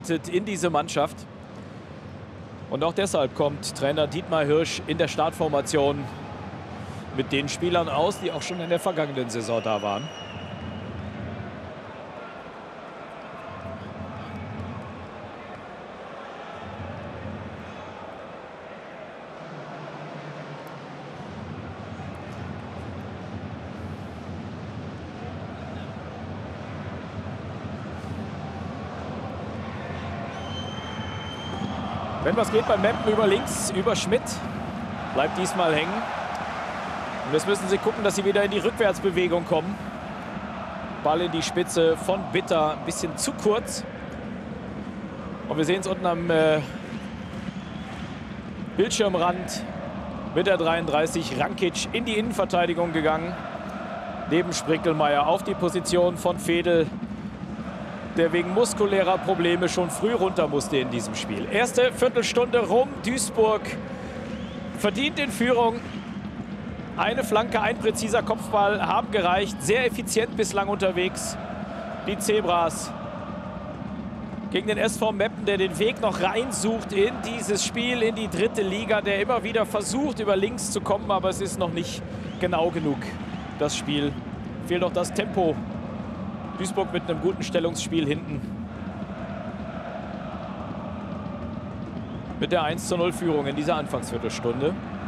in diese Mannschaft. Und auch deshalb kommt Trainer Dietmar Hirsch in der Startformation mit den Spielern aus, die auch schon in der vergangenen Saison da waren. Wenn was geht beim Meppen über links, über Schmidt, bleibt diesmal hängen. Und jetzt müssen sie gucken, dass sie wieder in die Rückwärtsbewegung kommen. Ball in die Spitze von Bitter, ein bisschen zu kurz. Und wir sehen es unten am Bildschirmrand mit der 33, Rankic in die Innenverteidigung gegangen. Neben Sprickelmeier auf die Position von Fedel, der wegen muskulärer Probleme schon früh runter musste in diesem Spiel. Erste Viertelstunde rum, Duisburg verdient in Führung. Eine Flanke, ein präziser Kopfball haben gereicht. Sehr effizient bislang unterwegs. Die Zebras gegen den SV Meppen, der den Weg noch reinsucht in dieses Spiel, in die dritte Liga, der immer wieder versucht, über links zu kommen, aber es ist noch nicht genau genug, das Spiel. Fehlt noch das Tempo. Duisburg mit einem guten Stellungsspiel hinten. Mit der 1:0 Führung in dieser Anfangsviertelstunde.